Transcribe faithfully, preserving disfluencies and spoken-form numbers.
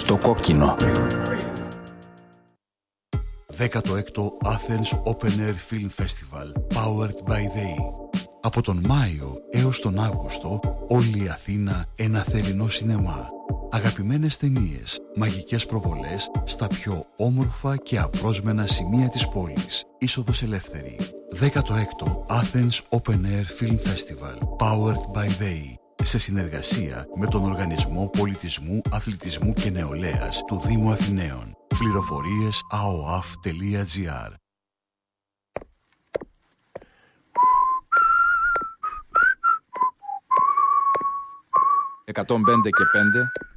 στο κόκκινο. δέκατο έκτο Athens Open Air Film Festival Powered by They. Από τον Μάιο έως τον Αύγουστο όλη η Αθήνα ένα θερινό σινεμά. Αγαπημένες ταινίες, μαγικές προβολές στα πιο όμορφα και απρόσμενα σημεία της πόλης. Είσοδος ελεύθερη. δέκατο έκτο Athens Open Air Film Festival Powered by They. Σε συνεργασία με τον Οργανισμό Πολιτισμού, Αθλητισμού και Νεολαίας του Δήμου Αθηναίων. Πληροφορίες a o a f τελεία g r. εκατόν πέντε και πέντε